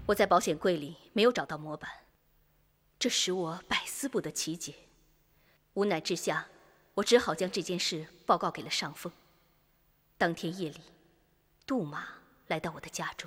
我在保险柜里没有找到模板，这使我百思不得其解。无奈之下，我只好将这件事报告给了上峰。当天夜里，杜马来到我的家中。